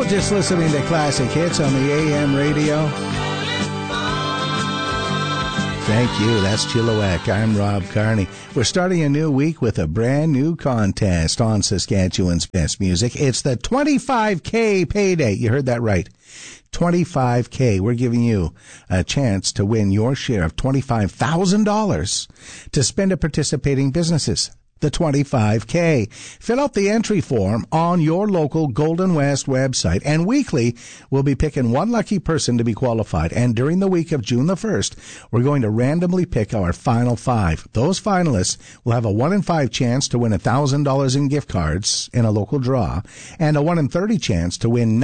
just listening to classic hits on the AM radio. Thank you. That's Chilliwack. I'm Rob Carney. We're starting a new week with a brand new contest on Saskatchewan's Best Music. It's the 25K payday. You heard that right. 25K. We're giving you a chance to win your share of $25,000 to spend at participating businesses. The 25K. Fill out the entry form on your local Golden West website, and weekly we'll be picking one lucky person to be qualified. And during the week of June the 1st, we're going to randomly pick our final 5. Those finalists will have a 1 in 5 chance to win $1,000 in gift cards in a local draw, and a 1 in 30 chance to win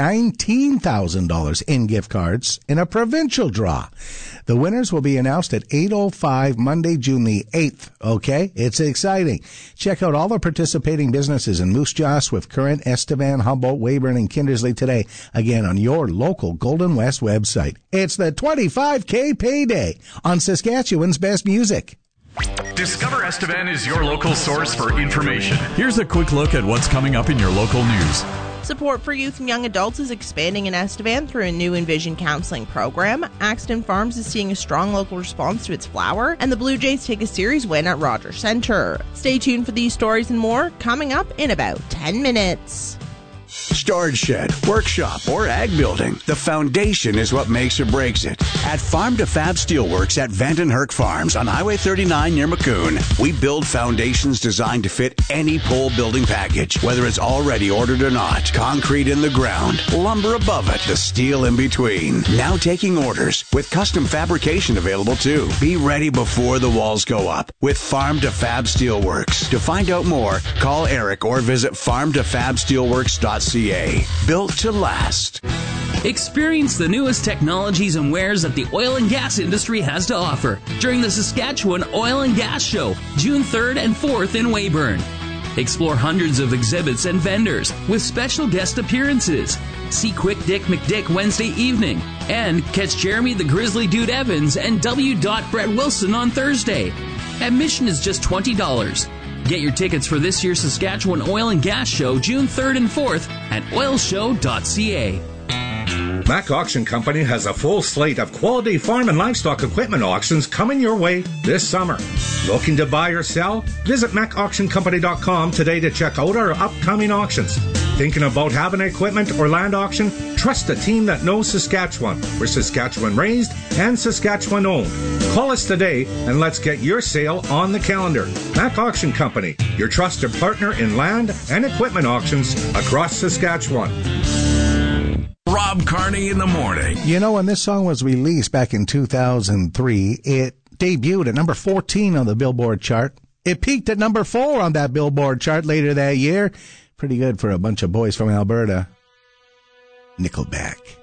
$19,000 in gift cards in a provincial draw. The winners will be announced at 8:05 Monday, June the 8th. Okay? It's exciting. Check out all the participating businesses in Moose Jaw, Swift Current, Estevan, Humboldt, Weyburn, and Kindersley today. Again, on your local Golden West website. It's the 25K payday on Saskatchewan's Best Music. Discover Estevan is your local source for information. Here's a quick look at what's coming up in your local news. Support for youth and young adults is expanding in Estevan through a new Envision counseling program. Axton Farms is seeing a strong local response to its flower, and the Blue Jays take a series win at Rogers Centre. Stay tuned for these stories and more coming up in about 10 minutes. Storage shed, workshop, or ag building, the foundation is what makes or breaks it. At Farm to Fab Steelworks at Vanden Herk Farms on Highway 39 near Maccoon, we build foundations designed to fit any pole building package, whether it's already ordered or not. Concrete in the ground, lumber above it, the steel in between. Now taking orders with custom fabrication available too. Be ready before the walls go up with Farm to Fab Steelworks. To find out more, call Eric or visit farmtofabsteelworks.ca. Built to last. Experience the newest technologies and wares that the oil and gas industry has to offer during the Saskatchewan Oil and Gas Show, June 3rd and 4th in Weyburn. Explore hundreds of exhibits and vendors with special guest appearances. See Quick Dick McDick Wednesday evening and catch Jeremy the Grizzly Dude Evans and W. Brett Wilson on Thursday. Admission is just $20. Get your tickets for this year's Saskatchewan Oil and Gas Show, June 3rd and 4th at oilshow.ca. Mac Auction Company has a full slate of quality farm and livestock equipment auctions coming your way this summer. Looking to buy or sell? Visit MacAuctionCompany.com today to check out our upcoming auctions. Thinking about having an equipment or land auction? Trust a team that knows Saskatchewan. We're Saskatchewan raised and Saskatchewan owned. Call us today and let's get your sale on the calendar. Mac Auction Company, your trusted partner in land and equipment auctions across Saskatchewan. Rob Carney in the morning. You know, when this song was released back in 2003, it debuted at number 14 on the Billboard chart. It peaked at number 4 on that Billboard chart later that year. Pretty good for a bunch of boys from Alberta. Nickelback.